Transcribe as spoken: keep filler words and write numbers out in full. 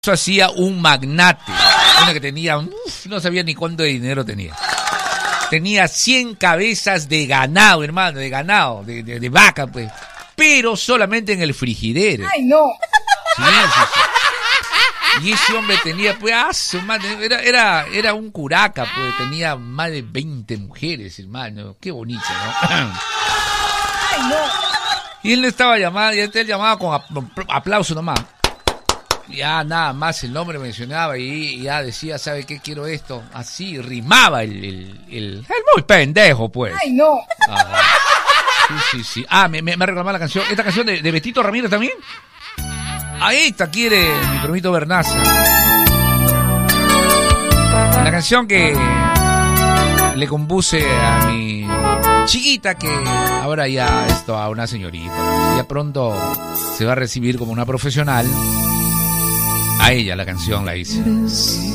Eso hacía un magnate, uno que tenía, uf, no sabía ni cuánto de dinero tenía. Tenía cien cabezas de ganado, hermano, de ganado, de, de, de vaca, pues. Pero solamente en el frigidero. ¡Ay, no! Sí, sí, sí. Y ese hombre tenía, pues, ah, su madre, era, era, era un curaca, pues, tenía más de veinte mujeres, hermano. Qué bonito, ¿no? ¡Ay, no! Y él no estaba llamado, y él llamaba con aplauso nomás. Ya nada más el nombre mencionaba y ya decía, ¿sabe qué? Quiero esto. Así rimaba el, el, el, el muy pendejo, pues. ¡Ay, no! Ah, sí, sí, sí. Ah, me, me, me ha reclamado la canción. ¿Esta canción de, de Betito Ramírez también? Ahí esta quiere mi primito Bernaza. La canción que le compuse a mi chiquita, que ahora ya esto a una señorita. Ya pronto se va a recibir como una profesional. A ella la canción la hice.